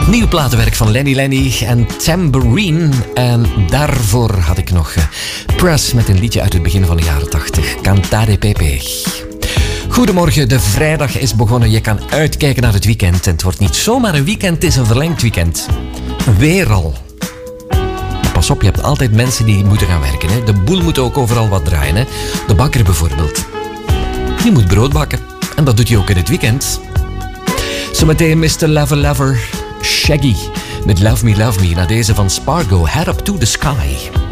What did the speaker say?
Nieuw platenwerk van Lenny en Tambourine. En daarvoor had ik nog Press met een liedje uit het begin van de jaren 80. Cantare Pepe. Goedemorgen, de vrijdag is begonnen. Je kan uitkijken naar het weekend. En het wordt niet zomaar een weekend, het is een verlengd weekend. Weer al. Maar pas op, je hebt altijd mensen die moeten gaan werken. Hè? De boel moet ook overal wat draaien. Hè? De bakker bijvoorbeeld. Die moet brood bakken. En dat doet hij ook in het weekend. Zometeen Mr. Lover Shaggy met Love Me, Love Me. Na deze van Spargo, Head Up to the Sky.